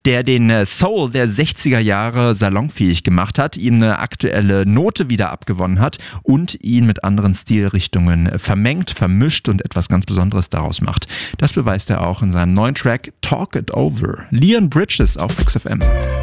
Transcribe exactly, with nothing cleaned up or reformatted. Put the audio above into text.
der den Soul der sechziger Jahre salonfähig gemacht hat, ihm eine aktuelle Note wieder abgewonnen hat und ihn mit anderen Stilrichtungen vermengt, vermischt und etwas ganz Besonderes daraus macht. Das beweist er auch in seinem neuen Track Talk It Over. Leon Bridges auf Flux F M.